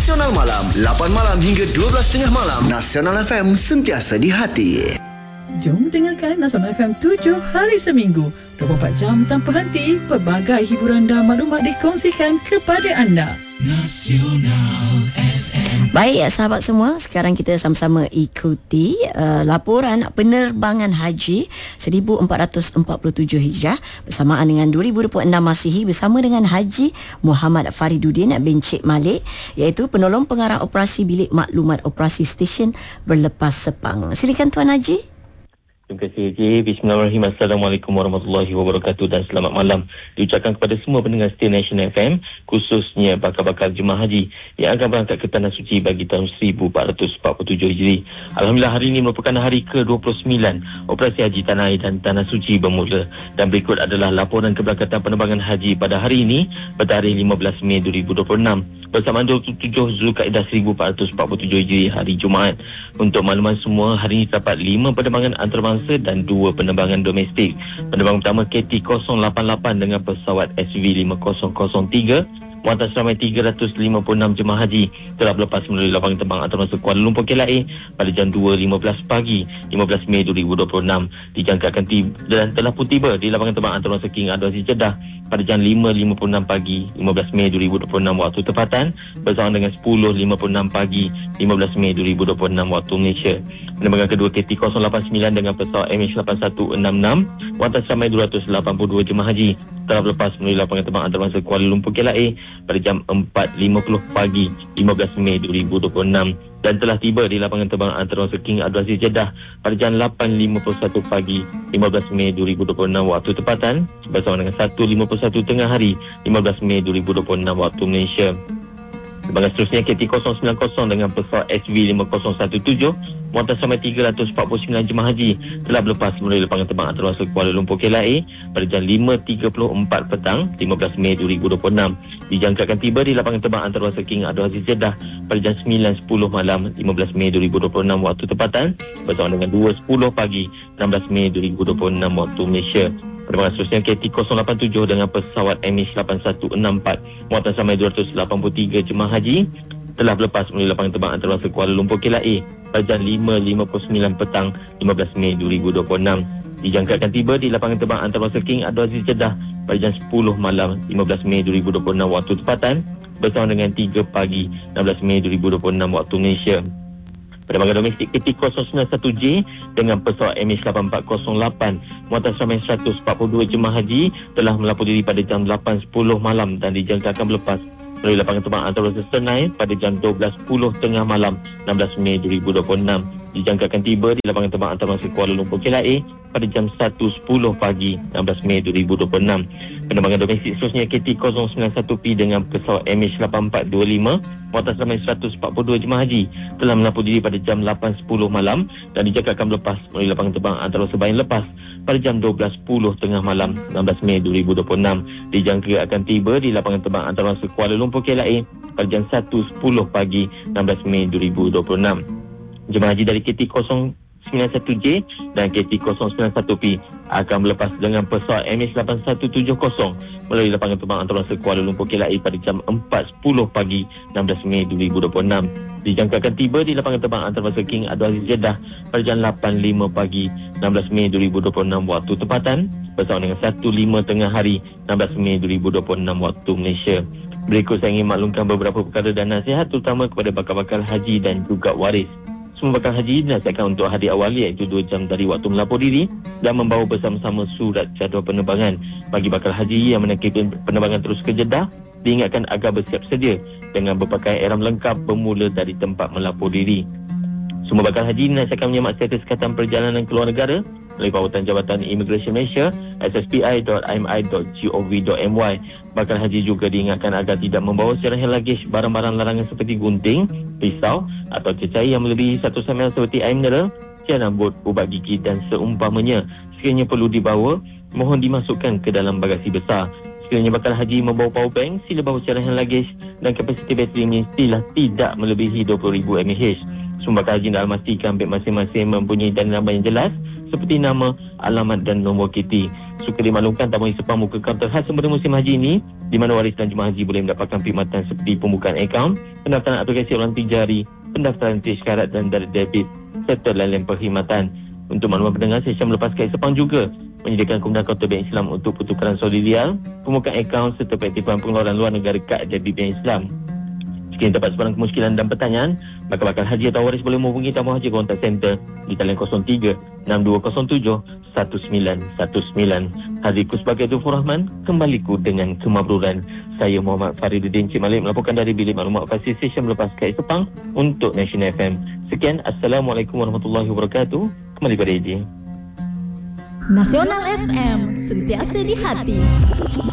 Nasional Malam, 8 malam hingga 12.30 malam. Nasional FM sentiasa di hati. Jom dengarkan Nasional FM 7 hari seminggu, 24 jam tanpa henti. Pelbagai hiburan dan maklumat dikongsikan kepada anda. Nasional FM. Baik sahabat semua, sekarang kita sama-sama ikuti laporan penerbangan haji 1447 Hijrah bersamaan dengan 2026 Masihi bersama dengan Haji Muhammad Fariduddin bin Cik Malik, iaitu penolong pengarah operasi bilik maklumat operasi stesen berlepas Sepang. Silakan Tuan Haji. Terima kasih Haji. Bismillahirrahmanirrahim. Assalamualaikum warahmatullahi wabarakatuh dan selamat malam diucapkan kepada semua pendengar setia Nasional FM, khususnya bakal-bakal jemaah haji yang akan berangkat ke Tanah Suci bagi tahun 1447 Hijri. Alhamdulillah, hari ini merupakan hari ke-29 operasi haji Tanah Air dan Tanah Suci bermula, dan berikut adalah laporan keberangkatan penerbangan haji pada hari ini bertarikh 15 Mei 2026 bersamaan 27 Zulkaidah 1447 Hijri, hari Jumaat. Untuk makluman semua, hari ini terdapat 5 penerbangan antarabangsa dan 2 penerbangan domestik. Penerbangan pertama KT-088 dengan pesawat SV5003 muatan seramai 356 jemaah haji telah berlepas melalui lapangan terbang antarabangsa Kuala Lumpur KLIA pada jam 2.15 pagi 15 Mei 2026. Dijangkakan dan telah pun tiba di lapangan terbang antarabangsa King Abdul Aziz Jeddah pada jam 5.56 pagi 15 Mei 2026 waktu tempatan bersama dengan 10.56 pagi 15 Mei 2026 waktu Malaysia. Penerbangan kedua KT-089 dengan pesawat MH8166 muatan seramai 282 jemaah haji telah berlepas melalui lapangan terbang antarabangsa Kuala Lumpur KLIA pada jam 4.50 pagi 15 Mei 2026 dan telah tiba di lapangan terbang antarabangsa King Abdul Aziz Jeddah pada jam 8.51 pagi 15 Mei 2026 waktu tempatan bersama dengan 1.51 tengah hari 15 Mei 2026 waktu Malaysia. Penerbangan seterusnya KT-090 dengan pesawat SV5017 muatan seramai 349 jemaah haji telah berlepas melalui lapangan terbang antarabangsa Kuala Lumpur KLIA pada jam 5.34 petang 15 Mei 2026. Dijangkakan tiba di lapangan terbang antarabangsa King Abdul Aziz Jeddah pada jam 9.10 malam 15 Mei 2026 waktu tempatan bersama dengan 2.10 pagi 16 Mei 2026 waktu Malaysia. Penerbangan seterusnya KT-087 dengan pesawat MH8164 muatan seramai 283 jemaah haji telah berlepas melalui lapangan terbang antarabangsa Kuala Lumpur KLIA pada jam 5.59 petang 15 Mei 2026. Dijangkakan tiba di lapangan terbang antarabangsa King Abdul Aziz Jeddah pada jam 10 malam 15 Mei 2026 waktu tempatan bersama dengan 3 pagi 16 Mei 2026 waktu Malaysia. Penerbangan domestik KT-091J dengan pesawat MH8408 muatan seramai 142 jemaah haji telah melapor diri pada jam 8.10 malam dan dijangkakan berlepas melalui lapangan terbang antarabangsa Senai pada jam 12.10 tengah malam 16 Mei 2026. Dijangkakan tiba di lapangan terbang antarabangsa Kuala Lumpur KLIA pada jam 1.10 pagi 16 Mei 2026. Penerbangan domestik seterusnya KT-091P dengan pesawat MH8425 muatan seramai 142 jemaah haji telah melapor diri pada jam 8.10 malam dan dijangkakan berlepas melalui lapangan terbang antarabangsa Bayan Lepas pada jam 12.10 tengah malam 16 Mei 2026. Dijangka akan tiba di lapangan terbang antarabangsa Kuala Lumpur KLIA pada jam 1.10 pagi 16 Mei 2026. Jemaah haji dari KT-091J dan KT-091P akan berlepas dengan pesawat MH8170 melalui lapangan terbang antarabangsa Kuala Lumpur KLIA pada jam 4.10 pagi 16 Mei 2026. Dijangkakan tiba di lapangan terbang antarabangsa King Abdul Aziz Jeddah pada jam 8.05 pagi 16 Mei 2026 waktu tempatan bersama dengan 1.05 tengah hari 16 Mei 2026 waktu Malaysia. Berikut saya ingin maklumkan beberapa perkara dan nasihat terutama kepada bakal-bakal haji dan juga waris. Semua bakal haji dinasihatkan untuk hadir awal iaitu 2 jam dari waktu melapor diri dan membawa bersama-sama surat jadual penerbangan. Bagi bakal haji yang menaiki penerbangan terus ke Jeddah, diingatkan agar bersiap sedia dengan berpakaian ihram lengkap bermula dari tempat melapor diri. Semua bakal haji dinasihatkan menyemak status kesihatan perjalanan keluar negara melalui Pawatan Jabatan Immigration Malaysia sspi.imi.gov.my. Bakal haji juga diingatkan agar tidak membawa secara luggage barang-barang larangan seperti gunting, pisau atau cecair yang melebihi 1 ml seperti air mineral, cairan rambut, ubat gigi dan seumpamanya. Sekiranya perlu dibawa, mohon dimasukkan ke dalam bagasi besar. Sekiranya bakal haji membawa power bank, sila bawa cadangan luggage dan kapasiti bateri mestilah tidak melebihi 20,000 mAh. Semua bakal haji dalam memastikan beg masing-masing mempunyai dana nama yang jelas seperti nama, alamat dan nombor KT. Suka dimaklumkan tamu sepam muka kaunter khas sempena musim haji ini di mana waris dan jemaah haji boleh mendapatkan perkhidmatan seperti pembukaan akaun, pendaftaran aplikasi orang tijari, pendaftaran tizkarat dan darah debit serta lain-lain perkhidmatan. Untuk makluman pendengar, Sesiam Melepas Kad Sepang juga menyediakan kemudahan kaunter Bank Islam untuk pertukaran solidial, pembukaan akaun serta pengaktifan pengeluaran luar negara kad debit Bank Islam. Jika dapat sebarang kemusykilan dan pertanyaan, maka bakal haji atau waris boleh menghubungi Tamu Haji Kontak Center di talian 03 6207 1919. Hadiku sebagai Dufur Rahman, kembaliku dengan kemabruran. Saya Muhammad Fariduddin Cik Malik melaporkan dari Bilik Maklumat Fasih Sesiam Melepas Kad Sepang untuk National FM. Sekian, Assalamualaikum warahmatullahi wabarakatuh. Kembali pada Eji. Nasional FM, sentiasa di hati.